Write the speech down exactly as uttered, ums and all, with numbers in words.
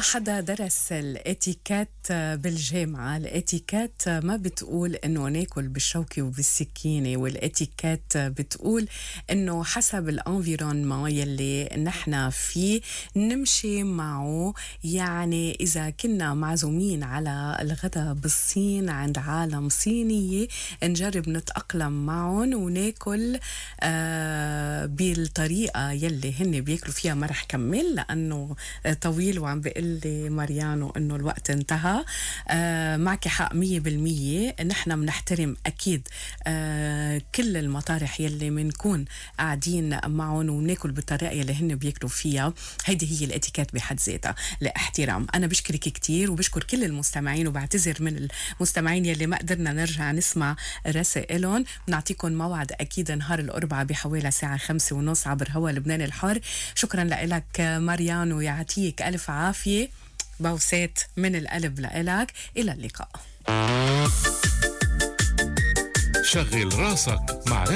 ما حدا درس الاتيكيت بالجامعة. الاتيكيت ما بتقول انه ناكل بالشوكة وبالسكينة، والاتيكيت بتقول انه حسب الانفيرونمون يلي نحنا فيه نمشي معه. يعني اذا كنا معزومين على الغداء بالصين عند عالم صينية، نجرب نتأقلم معهم وناكل آه بالطريقة يلي هن بياكلوا فيها. ما رح كمل لأنه طويل وعم بيقول لي ماريانو إنه الوقت انتهى. آه معك حق مية بالمية. نحن منحترم أكيد آه كل المطارح يلي منكون قاعدين معهم وناكل بالطريقة يلي هن بياكلوا فيها. هيدي هي الاتيكيت بحد ذاتها، الاحترام. أنا بشكرك كتير وبشكر كل المستمعين، وبعتذر من المستمعين يلي ما قدرنا نرجع نسمع رسائلهم. ونعطيكم موعد أكيد نهار الأربعاء بحوالي ساعة خمسة ونص عبر هوا لبنان الحر. شكرا لك ماريانو، يعطيك ألف عافية. بوسات من القلب لإلك. إلى اللقاء. شغل راسك مع